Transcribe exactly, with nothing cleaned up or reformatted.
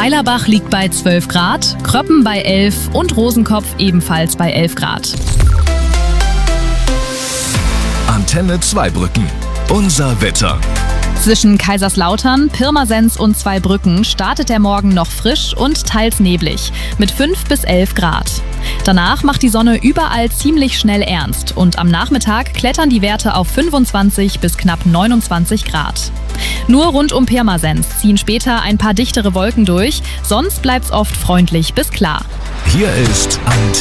Weilerbach liegt bei zwölf Grad, Kröppen bei elf und Rosenkopf ebenfalls bei elf Grad. Antenne Zweibrücken. Unser Wetter. Zwischen Kaiserslautern, Pirmasens und Zweibrücken startet der Morgen noch frisch und teils neblig mit fünf bis elf Grad. Danach macht die Sonne überall ziemlich schnell ernst und am Nachmittag klettern die Werte auf fünfundzwanzig bis knapp neunundzwanzig Grad. Nur rund um Pirmasens ziehen später ein paar dichtere Wolken durch, sonst bleibt's oft freundlich bis klar. Hier ist Antenne